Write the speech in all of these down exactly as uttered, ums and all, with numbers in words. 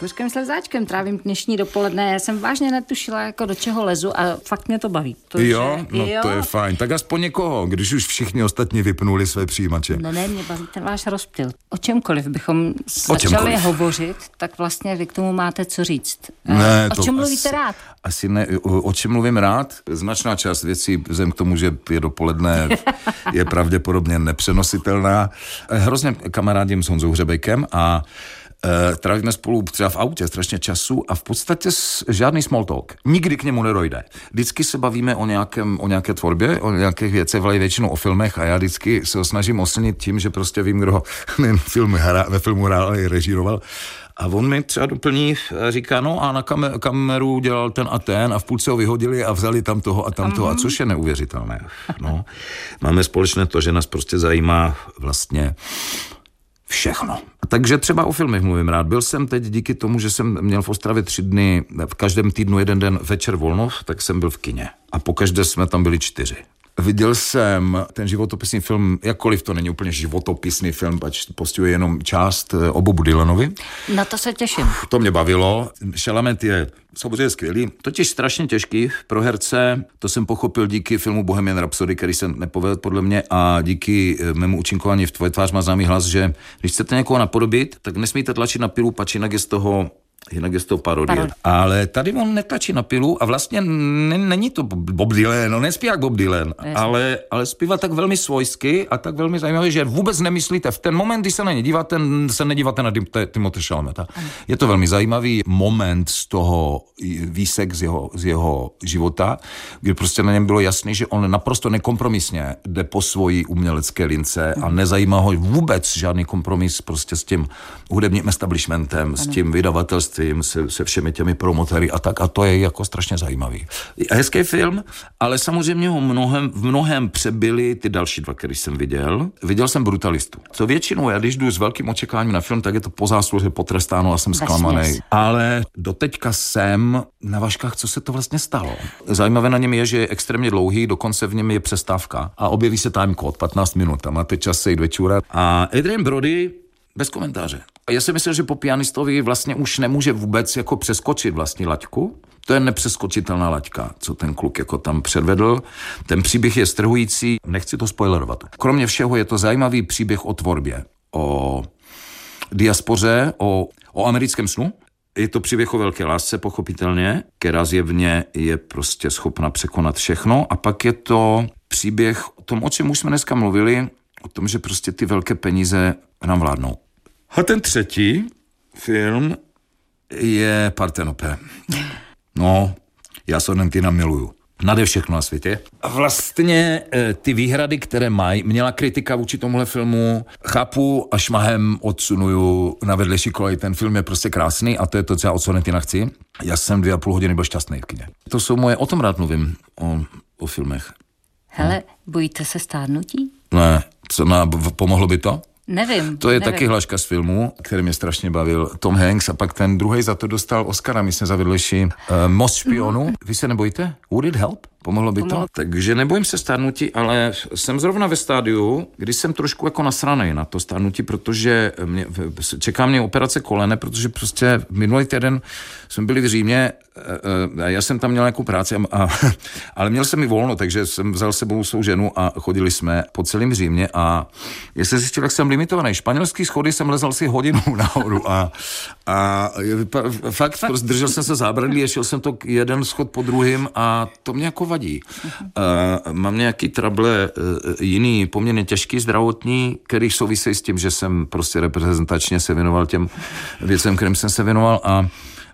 Kuřkem slevzáčkem trávím dnešní dopoledne. Já jsem vážně netušila, jako do čeho lezu a fakt mě to baví. Protože, jo, no jo. To je fajn. Tak aspoň někoho, když už všichni ostatní vypnuli své přijímače. Ne, ne, mě baví ten váš rozptyl. O čemkoliv bychom o začali čemkoliv. hovořit, tak vlastně vy k tomu máte co říct. Ne, o čem mluvíte asi, rád? Asi ne, o, o čem mluvím rád? Značná část věcí, vzhledem k tomu, že je dopoledne, je pravděpodobně nepřenositelná. Hrozně kamarádím s Honzou Hřebejkem a Uh, trávíme spolu třeba v autě strašně času a v podstatě s, žádný small talk. Nikdy k němu nedojde. Vždycky se bavíme o, nějakém, o nějaké tvorbě, o nějakých věcech, ale většinou o filmech a já vždycky se ho snažím oslnit tím, že prostě vím, kdo ho film hra, ve filmu hrál a i režíroval. A on mi třeba doplní, říká, no a na kamer, kameru dělal ten a ten a v půlce ho vyhodili a vzali tam toho a tam toho, a což je neuvěřitelné. No. Máme společné to, že nás prostě zajímá vlastně všechno. Takže třeba o filmech mluvím rád. Byl jsem teď díky tomu, že jsem měl v Ostravě tři dny, v každém týdnu jeden den večer volno, tak jsem byl v kině. A pokaždé jsme tam byli čtyři. Viděl jsem ten životopisný film, jakkoliv to není úplně životopisný film, pač postihuje jenom část o Bobu Dylanovi. Na to se těším. To mě bavilo. Chalamet je samozřejmě skvělý, totiž strašně těžký pro herce. To jsem pochopil díky filmu Bohemian Rhapsody, který se nepovedl podle mě, a díky mému účinkování v Tvoje tvář má známý hlas, že když chcete někoho napodobit, tak nesmíte tlačit na pilu, pač jinak je z toho Jinak je z toho parodie. Parod. Ale tady on netlačí na pilu a vlastně n- není to Bob Dylan, on nespívá jak Bob Dylan, ale, ale zpívá tak velmi svojsky a tak velmi zajímavě, že vůbec nemyslíte v ten moment, kdy se na ně díváte, se nedíváte na Timothée Chalameta. Je to velmi zajímavý moment z toho výsek z jeho, z jeho života, kdy prostě na něm bylo jasný, že on naprosto nekompromisně jde po svojí umělecké lince a nezajímá ho vůbec žádný kompromis prostě s tím hudebním establishmentem, s tím vydavatelstvím, Se, se všemi těmi promotéry a tak, a to je jako strašně zajímavý. Hezký film, ale samozřejmě ho mnohem, v mnohem přebyly ty další dva, který jsem viděl. Viděl jsem Brutalistu. Co většinou, já když jdu s velkým očekáváním na film, tak je to po zásluze potrestáno a jsem zklamaný. Ale doteďka jsem na vaškách, co se to vlastně stalo. Zajímavé na něm je, že je extrémně dlouhý, dokonce v něm je přestávka a objeví se time code, patnáct minut, a máte čas se jít večůrat. A Adrien Brody bez komentáře. A já si myslím, že po pianistovi vlastně už nemůže vůbec jako přeskočit vlastní laťku. To je nepřeskočitelná laťka, co ten kluk jako tam předvedl. Ten příběh je strhující, nechci to spoilerovat. Kromě všeho je to zajímavý příběh o tvorbě, o diaspoře, o, o americkém snu. Je to příběh o velké lásce, pochopitelně, která zjevně je prostě schopna překonat všechno. A pak je to příběh o tom, o čem už jsme dneska mluvili, o tom, že prostě ty velké peníze nám vládnou. A ten třetí film je Partenope. No, já Sorrentina miluju. Nade všechno na světě. A vlastně e, ty výhrady, které mají, měla kritika vůči tomuhle filmu, chápu a šmahem odsunuju na vedlejší kolej. Ten film je prostě krásný a to je to, co já od Sorrentina chci. Já jsem dvě a půl hodiny byl šťastný v kině. To jsou moje, o tom rád mluvím, o, o filmech. Hele, no. Bojíte se stárnutí? Ne, co na, pomohlo by to? Nevím. To je nevím. taky hlaška z filmu, který mě strašně bavil. Tom Hanks a pak ten druhý za to dostal Oscara, myslím, za vedlejší uh, Most špionů. Mm. Vy se nebojíte? Would it help? Pomohlo by Pomohlo. to? Takže nebojím se stárnutí, ale jsem zrovna ve stádiu, kdy jsem trošku jako nasranej na to stárnutí, protože mě, čeká mě operace kolene, protože prostě minulý týden jsme byli v Římě a já jsem tam měl nějakou práci, a, ale měl jsem i volno, takže jsem vzal sebou svou ženu a chodili jsme po celém Římě a já jsem zjistil, jak jsem limitovaný. Španělský schody jsem lezal si hodinu nahoru a, a fakt, fakt držel jsem se zábradlí a šel jsem to jeden schod po druhým a to mě jako vadí. Uh, mám nějaký trable uh, jiný, poměrně těžký zdravotní, který souvisí s tím, že jsem prostě reprezentačně se věnoval těm věcem, kterým jsem se věnoval a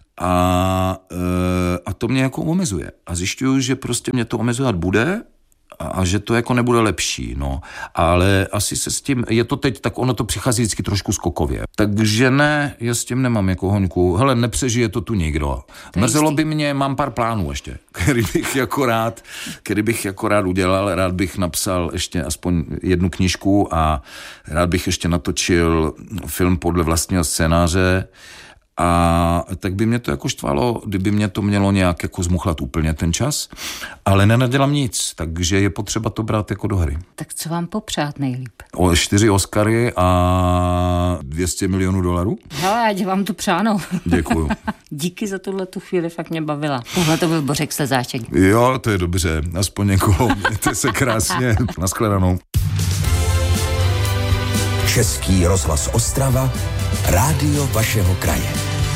a, uh, a to mě jako omezuje. A zjišťuju, že prostě mě to omezovat bude a že to jako nebude lepší, no. Ale asi se s tím, je to teď, tak ono to přichází vždycky trošku skokově. Takže ne, já s tím nemám jako hoňku. Hele, nepřežije to tu nikdo. Mrzelo by mě, mám pár plánů ještě, který bych jako rád, který bych jako rád udělal, rád bych napsal ještě aspoň jednu knížku a rád bych ještě natočil film podle vlastního scénáře. A tak by mě to jako štvalo, kdyby mě to mělo nějak jako zmuchlat úplně ten čas, ale nenadělám nic, takže je potřeba to brát jako do hry. Tak co vám popřát nejlíp? O čtyři Oscary a dvě stě milionů dolarů? Hele, já dělám tu přánou. Děkuju. Díky za tuhle tu chvíli, fakt mě bavila. Tohle to byl Bořek Slezáček. Jo, to je dobře, aspoň někoho, mějte se krásně, nashledanou. Český rozhlas Ostrava, rádio vašeho kraje.